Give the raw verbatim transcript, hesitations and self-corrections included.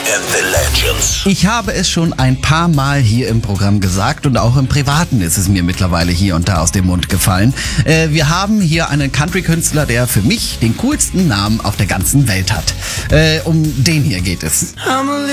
and the Legends. Ich habe es schon ein paar Mal hier im Programm gesagt und auch im Privaten ist es mir mittlerweile hier und da aus dem Mund gefallen. Äh, wir haben hier einen Country-Künstler, der für mich den coolsten Namen auf der ganzen Welt hat. Äh, um den hier geht es.